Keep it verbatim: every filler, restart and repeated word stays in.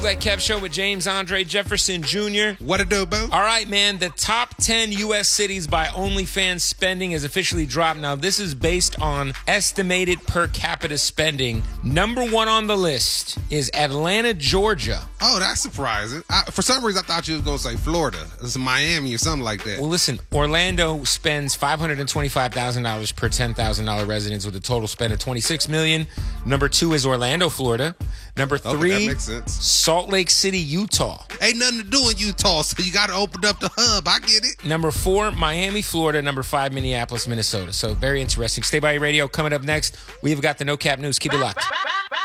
That Kev Show with James Andre Jefferson Junior What it do, boo? All right, man. The top ten U S cities by OnlyFans spending is officially dropped. Now, this is based on estimated per capita spending. Number one on the list is Atlanta, Georgia. Oh, that's surprising. I, for some reason, I thought you was going to say Florida. It's Miami or something like that. Well, listen, Orlando spends five hundred twenty-five thousand dollars per ten thousand dollars residence with a total spend of twenty-six million dollars. Number two is Orlando, Florida. Number three, okay, that makes sense. Salt Lake City, Utah. Ain't nothing to do in Utah, so you got to open up the hub. I get it. Number four, Miami, Florida. Number five, Minneapolis, Minnesota. So very interesting. Stay by your radio. Coming up next, we've got the No Cap News. Keep it locked.